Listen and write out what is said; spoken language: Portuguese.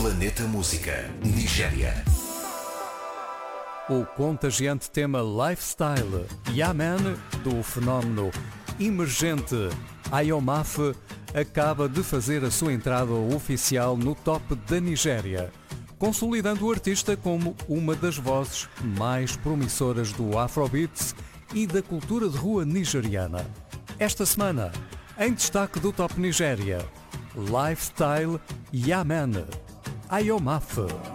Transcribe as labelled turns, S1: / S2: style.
S1: Planeta Música, Nigéria.
S2: O contagiante tema Lifestyle, Yaman, do fenómeno emergente Ayomaf, acaba de fazer a sua entrada oficial no top da Nigéria, consolidando o artista como uma das vozes mais promissoras do Afrobeats e da cultura de rua nigeriana. Esta semana, em destaque do Top Nigéria, Lifestyle Yaman, Ayomaf.